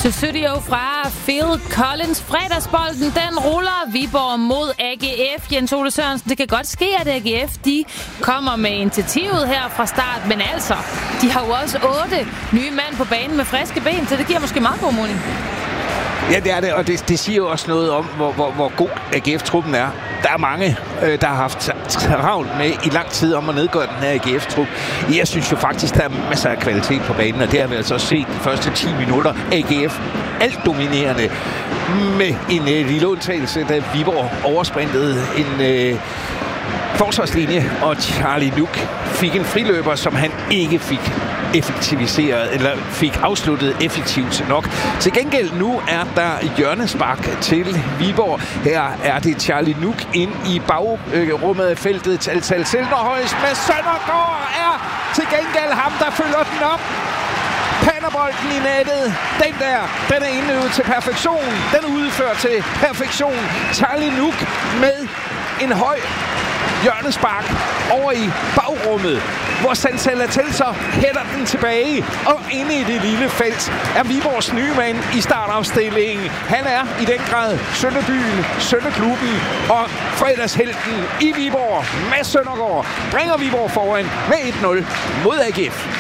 To Studio fra Phil Collins. Fredagsbolden, den ruller Viborg mod AGF. Jens Ole Sørensen, det kan godt ske, at AGF de kommer med initiativet her fra start, men altså, de har jo også 8 nye mand på banen med friske ben, så det giver måske meget god mening. Ja, det er det, og det siger jo også noget om, hvor god AGF-truppen er. Der er mange, der har haft travlt med i lang tid om at nedgøre den her AGF-trup. Jeg synes jo faktisk, der er masser af kvalitet på banen, og det har vi altså også set de første 10 minutter. AGF alt dominerende med en lille undtagelse, da Viborg oversprintede en forsvarslinje, og Charlie Nuk fik en friløber, som han ikke fik effektiviseret, eller fik afsluttet effektivt nok. Til gengæld nu er der hjørnespark til Viborg. Her er det Charlie Nuk ind i bagrummet af feltet. Tal Silderhøjs med Søndergaard er til gengæld ham, der følger den op. Panderbolden i nettet. Den er indøvet til perfektion. Den er udført til perfektion. Charlie Nuk med en høj hjørnespark over i bagrummet, hvor Sansala Telser hætter den tilbage, og inde i det lille felt er Viborgs nye mand i startafstillingen. Han er i den grad Sønderbyen, Sønderklubben og fredagshelten i Viborg. Mads Søndergaard bringer Viborg foran med 1-0 mod AGF.